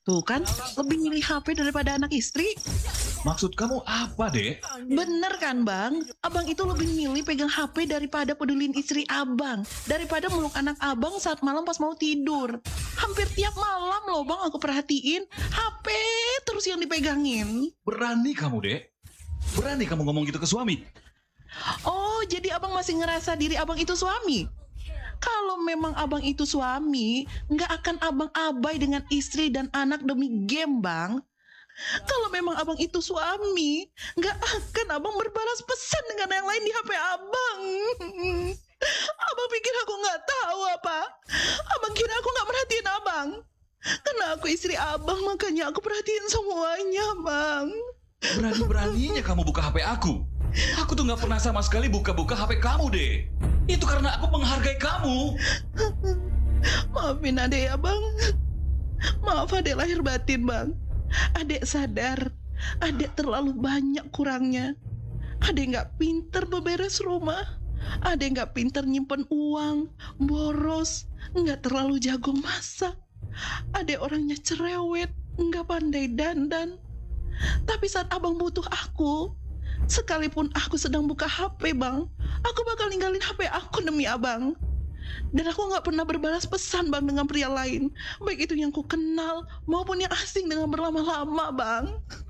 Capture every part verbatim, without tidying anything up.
Tuh kan, lebih milih H P daripada anak istri. Maksud kamu apa, Dek? Bener kan, Bang? Abang itu lebih milih pegang H P daripada pedulin istri abang. Daripada meluk anak abang saat malam pas mau tidur. Hampir tiap malam loh, Bang, aku perhatiin. H P terus yang dipegangin. Berani kamu, Dek? Berani kamu ngomong gitu ke suami? Oh, jadi abang masih ngerasa diri abang itu suami? Kalau memang abang itu suami, nggak akan abang abai dengan istri dan anak demi game, Bang. Kalau memang abang itu suami, nggak akan abang berbalas pesan dengan yang lain di H P abang. Abang pikir aku nggak tahu apa? Abang kira aku nggak merhatiin abang? Karena aku istri abang, makanya aku perhatiin semuanya, Bang. Berani-beraninya kamu buka H P aku. Aku tuh nggak pernah sama sekali buka-buka H P kamu, Dek. Itu karena aku menghargai kamu. Maafin adek ya, Bang. Maaf adek lahir batin, Bang. Adek sadar, adek terlalu banyak kurangnya. Adek nggak pinter beberes rumah. Adek nggak pinter nyimpen uang, boros, nggak terlalu jago masak. Adek orangnya cerewet, nggak pandai dandan. Tapi saat abang butuh aku, sekalipun aku sedang buka H P, Bang, aku bakal ninggalin H P aku demi abang. Dan aku gak pernah berbalas pesan, Bang, dengan pria lain. Baik itu yang ku kenal maupun yang asing dengan berlama-lama, Bang.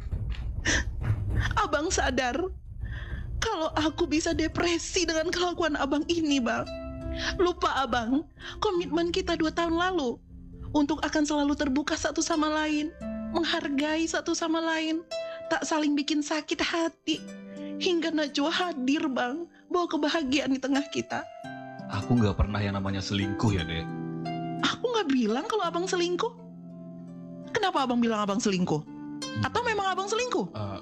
Abang sadar kalau aku bisa depresi dengan kelakuan abang ini, Bang. Lupa abang, komitmen kita dua tahun lalu untuk akan selalu terbuka satu sama lain, menghargai satu sama lain, tak saling bikin sakit hati. Hingga Najwa hadir, Bang, bawa kebahagiaan di tengah kita. Aku nggak pernah yang namanya selingkuh ya, Dek. Aku nggak bilang kalau abang selingkuh. Kenapa abang bilang abang selingkuh? Atau memang abang selingkuh? Uh,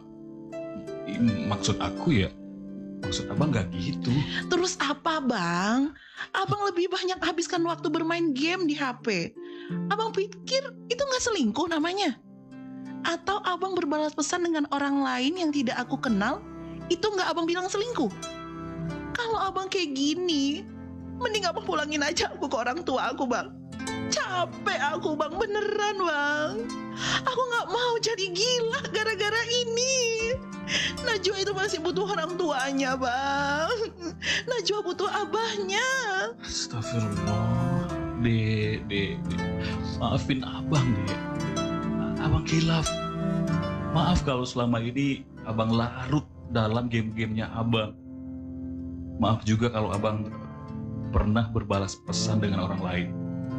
maksud aku ya, maksud abang nggak gitu. Terus apa, Bang? Abang lebih banyak habiskan waktu bermain game di H P. Abang pikir itu nggak selingkuh namanya? Atau abang berbalas pesan dengan orang lain yang tidak aku kenal, itu nggak abang bilang selingkuh? Kalau abang kayak gini, mending abang pulangin aja aku ke orang tua aku, Bang. Capek aku, Bang, beneran, Bang. Aku gak mau jadi gila gara-gara ini. Najwa itu masih butuh orang tuanya, Bang. Najwa butuh abahnya. Astagfirullah. Dek, dek, dek. Maafin abang, Dek. Abang khilaf. Maaf kalau selama ini abang larut dalam game-gamenya abang. Maaf juga kalau abang pernah berbalas pesan dengan orang lain.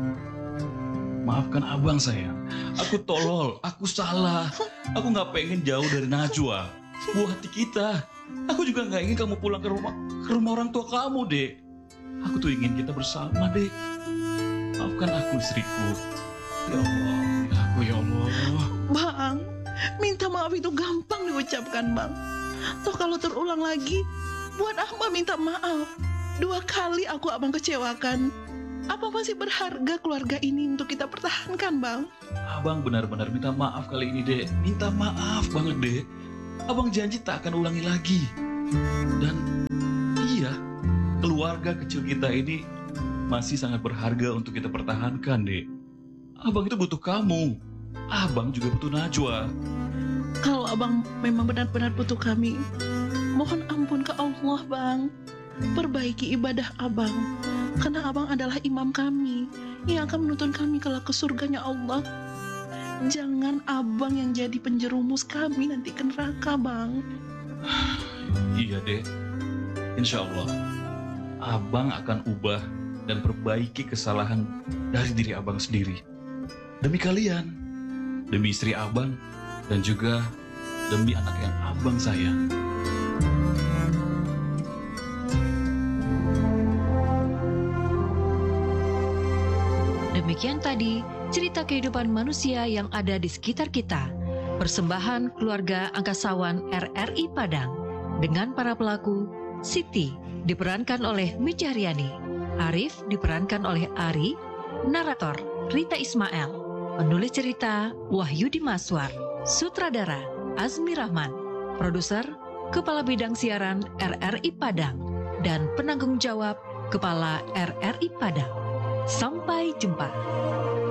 Maafkan abang, sayang. Aku tolol, aku salah. Aku gak pengen jauh dari Najwa, buah hati kita. Aku juga gak ingin kamu pulang ke rumah ke rumah orang tua kamu, Dek. Aku tuh ingin kita bersama, Dek. Maafkan aku, istriku. Ya Allah, ya aku, ya Allah. Bang, minta maaf itu gampang diucapkan, Bang. Toh kalau terulang lagi, buat apa minta maaf? Dua kali aku abang kecewakan. Apa masih berharga keluarga ini untuk kita pertahankan, Bang? Abang benar-benar minta maaf kali ini, Dek. Minta maaf banget, Dek. Abang janji tak akan ulangi lagi. Dan iya, keluarga kecil kita ini masih sangat berharga untuk kita pertahankan, Dek. Abang itu butuh kamu. Abang juga butuh Najwa. Kalau abang memang benar-benar butuh kami, mohon ampun ke Allah, Bang. Perbaiki ibadah abang, karena abang adalah imam kami yang akan menuntun kami kelak ke surganya Allah. Jangan abang yang jadi penjerumus kami nanti ke neraka, Bang. Iya, Dek. Insya Allah abang akan ubah dan perbaiki kesalahan dari diri abang sendiri. Demi kalian, demi istri abang, dan juga demi anak yang abang sayang. Demikian tadi cerita kehidupan manusia yang ada di sekitar kita. Persembahan keluarga Angkasawan R R I Padang dengan para pelaku Siti diperankan oleh Mijaryani, Arif diperankan oleh Ari, narator Rita Ismail, penulis cerita Wahyudi Maswar, sutradara Azmi Rahman, produser Kepala Bidang Siaran R R I Padang, dan penanggung jawab Kepala R R I Padang. Sampai jumpa.